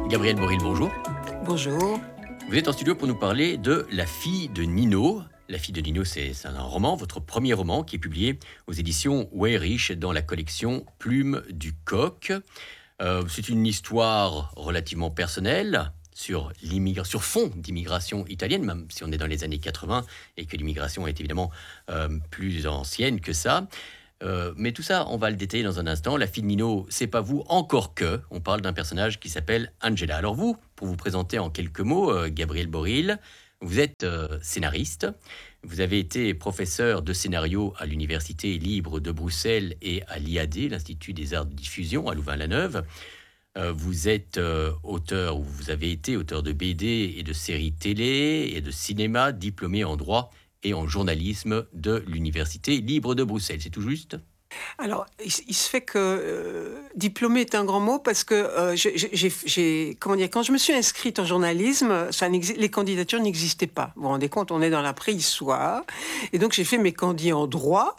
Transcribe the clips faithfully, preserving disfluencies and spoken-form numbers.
Gabrielle Boril, bonjour. Bonjour. Vous êtes en studio pour nous parler de La fille de Nino. La fille de Nino, c'est c'est un roman, votre premier roman, qui est publié aux éditions Weyrich dans la collection Plume du Coq. Euh, c'est une histoire relativement personnelle sur, l'immigra- sur fond d'immigration italienne, même si on est dans les années quatre-vingts et que l'immigration est évidemment euh, plus ancienne que ça. Euh, mais tout ça, on va le détailler dans un instant. La fille de Nino, c'est pas vous, encore que. On parle d'un personnage qui s'appelle Angela. Alors vous, pour vous présenter en quelques mots, euh, Gabrielle Boril, vous êtes euh, scénariste. Vous avez été professeur de scénario à l'Université libre de Bruxelles et à l'I A D, l'Institut des arts de diffusion à Louvain-la-Neuve. Euh, vous êtes euh, auteur, ou vous avez été auteur de B D et de séries télé et de cinéma, diplômé en droit et en journalisme de l'Université libre de Bruxelles. C'est tout juste? Alors, il, il se fait que euh, diplômé est un grand mot parce que euh, j'ai, j'ai- j'ai- comment dire, quand je me suis inscrite en journalisme, ça n'exi- les candidatures n'existaient pas. Vous vous rendez compte, on est dans la préhistoire. Et donc, j'ai fait mes candidats en droit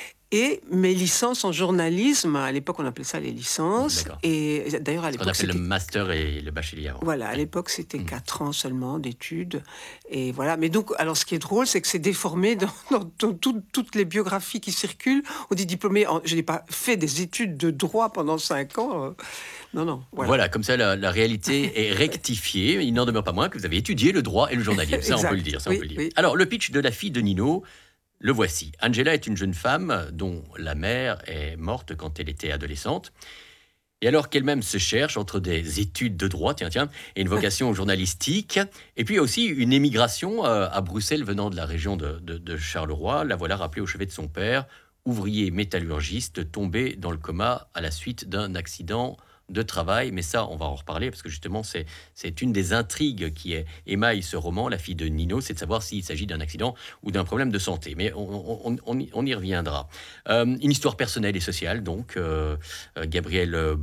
et mes licences en journalisme. À l'époque, on appelait ça les licences. D'accord. Et d'ailleurs, à Ce qu'on l'époque, appelle le c'était... master et le bachelier. Voilà, à l'époque, c'était Mm. quatre ans seulement d'études. Et voilà. Mais donc, alors, ce qui est drôle, c'est que c'est déformé dans, dans- dans tout- toutes les biographies qui circulent. On dit diplômé. en- Je n'ai pas fait des études de droit pendant cinq ans. euh, Non, non. Voilà. Voilà, comme ça, la, la réalité est rectifiée. Il n'en demeure pas moins que vous avez étudié le droit et le journalisme. Ça, on Exact. peut le dire. Ça, on Oui, peut le dire. oui. Alors, le pitch de La fille de Nino, le voici. Angela est une jeune femme dont la mère est morte quand elle était adolescente. Et alors qu'elle-même se cherche entre des études de droit, tiens, tiens, et une vocation journalistique, et puis aussi une émigration euh, à Bruxelles venant de la région de, de- de Charleroi, la voilà rappelée au chevet de son père, ouvrier métallurgiste, tombé dans le coma à la suite d'un accident de travail. Mais ça, on va en reparler, parce que justement, c'est, c'est une des intrigues qui est, émaille ce roman, La fille de Nino, c'est de savoir s'il s'agit d'un accident ou d'un problème de santé. Mais on, on- on y, on y reviendra. Euh, une histoire personnelle et sociale, donc, euh, euh, Gabrielle